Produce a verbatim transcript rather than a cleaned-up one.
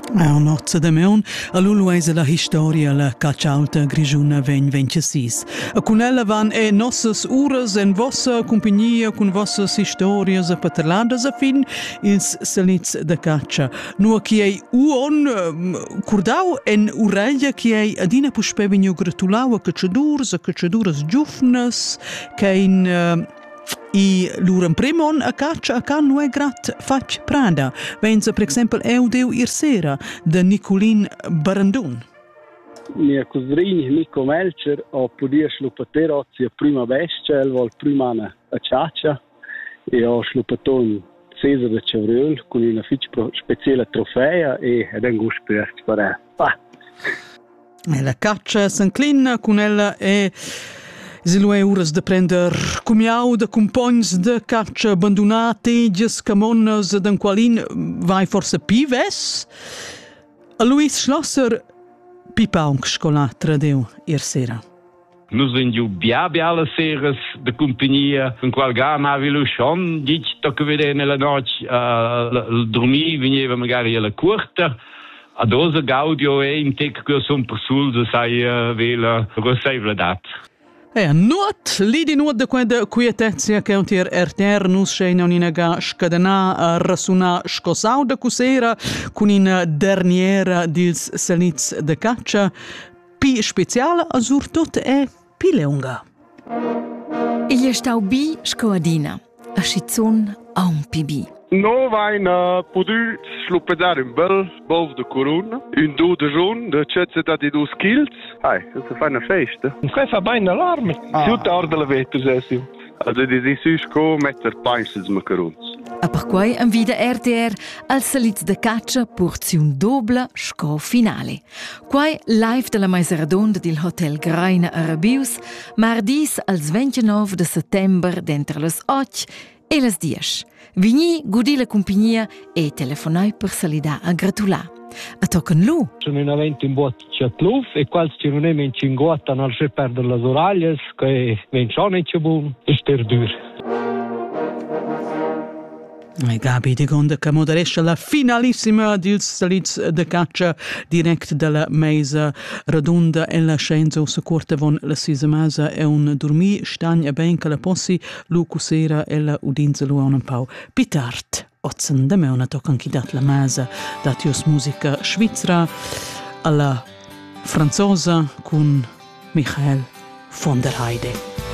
A nozza da meun, a l'uluesa la historia la caccialta grigiuna vegn ventissis. A con ella van e nossas uras en vossa compagnia con vossas historias a paterladas a fin ils salits da caccia. Nua chi ei uon curdau en ureglia chi ei adina puspevigno gratulau a cacciadurs, a cacciaduras giufnas, che in uh, I l'uran primon a caccia a can nu è grat fac prada. Venza, per esempio, Eudeu Irsera, de Nicolin Barandun. Mia cusrin Nico Melcher ho podia slupatera ozia prima bestia, el vol prima a caccia, e ho slupaton Cesar de Cevriol con una fic speciale trofea e ed un gusto per sparare. E la caccia s'inclina con ella e Se lo è uras de prender cumiau de compagns de caccia abbandonati, gies camonnas d'en qualin vai forse pives? A Luis Schlosser pipaung scolatra deu ier-sera. Nus vengiu bia bia alle seres de compagnia, in qual gana avilu schon, dic tocca vedere nella noce, uh, dormir veniva magari alla corta, ad osa gaudio e in tec che son per sul, sai, uh, vela rosevla dat. E a nuot, lidi nuot de quella quietezia che un tir eternus scena un'inaga scadena a rasuna scosau da cusera con in derniera dils salits de caccia, pi speciale a surtot e pi leunga. Il stau bi scoadina, a schizun a un pi bi. No vain uh, podu slupedar un bel bov de corona, un do de jaune de cezeta di dos kills. Hai, se fa una festa. Che fa bain allarme. Ah. Siu tarda la vetus esio. Also disi susco metter painses macarons. A per quai en vida R T R al salits de caccia porziun dobla sco finale. Quai live de la Maiseradonda del Hotel Graina Arabius, mardis als ventinove de settember d'entre les och e les dies. Vigni gudi la compagnia e telefonai per salida a gratulà. A tocan lu. Sono in avento in boat ciatluf e quals ci non è men cingotta nel se perdere le oraglie che vencione e c'è buon e ster dur. E Gabi di Gonda che moderesce la finalissima dils salits de caccia direct dalla mesa radonda e la scienza se corta von la sisa mesa e un dormi stagna ben che la possi lu cusera e la udinza lu un pau pitart otzen de meuna tocan chi dat la mesa datius musica svizzera alla franzosa con Michael von der Heide.